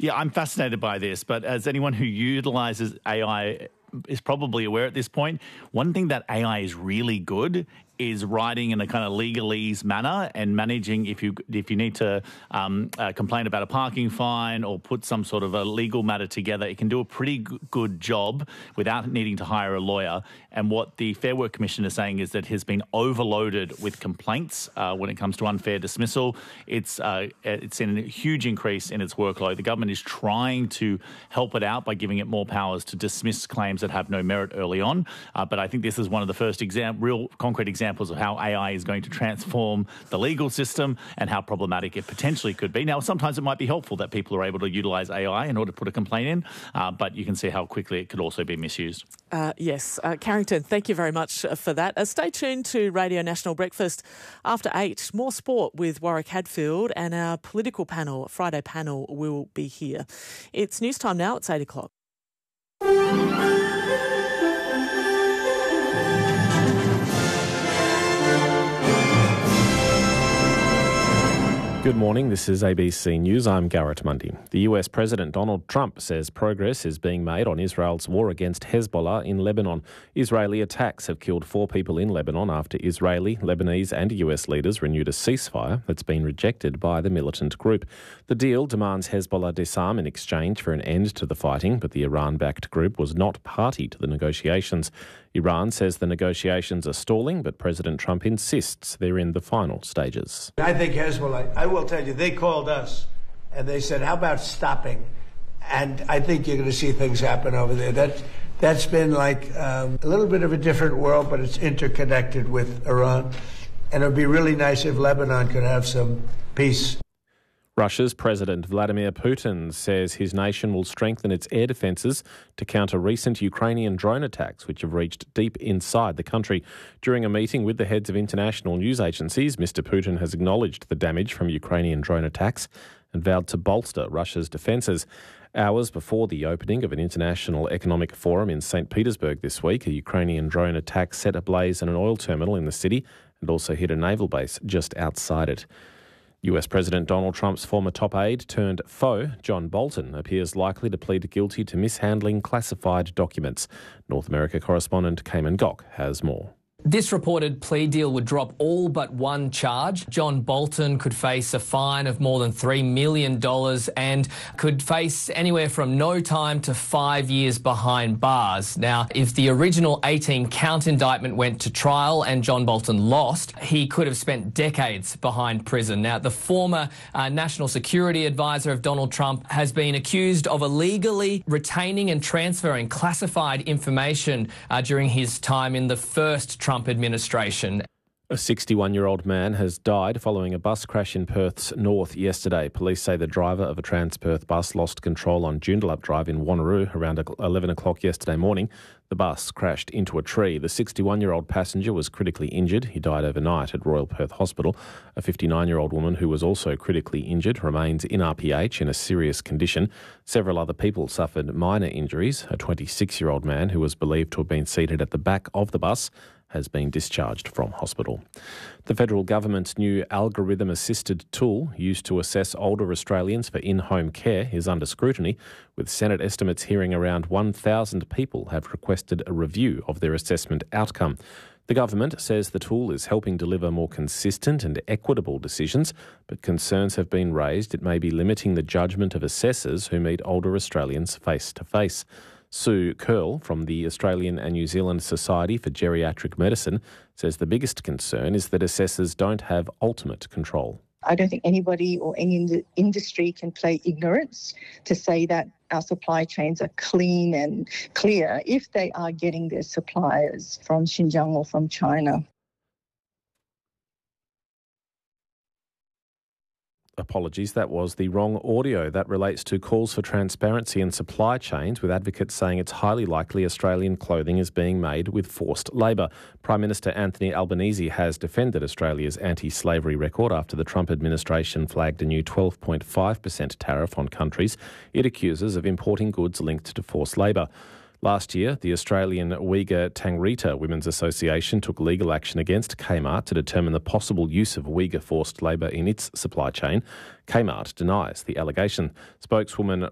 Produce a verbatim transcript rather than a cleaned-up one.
Yeah, I'm fascinated by this, but as anyone who utilises A I is probably aware at this point, one thing that A I is really good is writing in a kind of legalese manner and managing if you if you need to um, uh, complain about a parking fine or put some sort of a legal matter together. It can do a pretty g- good job without needing to hire a lawyer. And what the Fair Work Commission is saying is that it has been overloaded with complaints uh, when it comes to unfair dismissal. It's uh, it's seen a huge increase in its workload. The government is trying to help it out by giving it more powers to dismiss claims that have no merit early on. Uh, but I think this is one of the first exam- real concrete examples examples of how A I is going to transform the legal system and how problematic it potentially could be. Now, sometimes it might be helpful that people are able to utilise A I in order to put a complaint in, uh, but you can see how quickly it could also be misused. Uh, yes. Uh, Carrington, thank you very much for that. Uh, stay tuned to Radio National Breakfast after eight. More sport with Warwick Hadfield, and our political panel, Friday panel, will be here. It's news time now. It's eight o'clock. Good morning, this is A B C News. I'm Garrett Mundy. The U S President Donald Trump says progress is being made on Israel's war against Hezbollah in Lebanon. Israeli attacks have killed four people in Lebanon after Israeli, Lebanese and U S leaders renewed a ceasefire that's been rejected by the militant group. The deal demands Hezbollah disarm in exchange for an end to the fighting, but the Iran-backed group was not party to the negotiations. Iran says the negotiations are stalling, but President Trump insists they're in the final stages. I think Hezbollah, I will tell you, they called us and they said, how about stopping? And I think you're going to see things happen over there. That, that's been like um, a little bit of a different world, but it's interconnected with Iran. And it would be really nice if Lebanon could have some peace. Russia's President Vladimir Putin says his nation will strengthen its air defences to counter recent Ukrainian drone attacks, which have reached deep inside the country. During a meeting with the heads of international news agencies, Mister Putin has acknowledged the damage from Ukrainian drone attacks and vowed to bolster Russia's defences. Hours before the opening of an international economic forum in Saint Petersburg this week, a Ukrainian drone attack set ablaze an oil terminal in the city and also hit a naval base just outside it. U S President Donald Trump's former top aide turned foe, John Bolton, appears likely to plead guilty to mishandling classified documents. North America correspondent Cayman Gok has more. This reported plea deal would drop all but one charge. John Bolton could face a fine of more than three million dollars and could face anywhere from no time to five years behind bars. Now, if the original eighteen-count indictment went to trial and John Bolton lost, he could have spent decades behind prison. Now, the former uh, national security advisor of Donald Trump has been accused of illegally retaining and transferring classified information uh, during his time in the first Trump Trump administration. A sixty-one-year-old man has died following a bus crash in Perth's north yesterday. Police say the driver of a Transperth bus lost control on Joondalup Drive in Wanneroo around eleven o'clock yesterday morning. The bus crashed into a tree. The sixty-one-year-old passenger was critically injured. He died overnight at Royal Perth Hospital. A fifty-nine-year-old woman who was also critically injured remains in R P H in a serious condition. Several other people suffered minor injuries. A twenty-six-year-old man who was believed to have been seated at the back of the bus has been discharged from hospital. The federal government's new algorithm-assisted tool used to assess older Australians for in-home care is under scrutiny, with Senate estimates hearing around one thousand people have requested a review of their assessment outcome. The government says the tool is helping deliver more consistent and equitable decisions, but concerns have been raised it may be limiting the judgment of assessors who meet older Australians face-to-face. Sue Curl from the Australian and New Zealand Society for Geriatric Medicine says the biggest concern is that assessors don't have ultimate control. I don't think anybody or any in the industry can play ignorance to say that our supply chains are clean and clear if they are getting their suppliers from Xinjiang or from China. Apologies, that was the wrong audio. That relates to calls for transparency in supply chains, with advocates saying it's highly likely Australian clothing is being made with forced labour. Prime Minister Anthony Albanese has defended Australia's anti-slavery record after the Trump administration flagged a new twelve point five percent tariff on countries it accuses of importing goods linked to forced labour. Last year, the Australian Uyghur Tangrita Women's Association took legal action against Kmart to determine the possible use of Uyghur forced labour in its supply chain. Kmart denies the allegation. Spokeswoman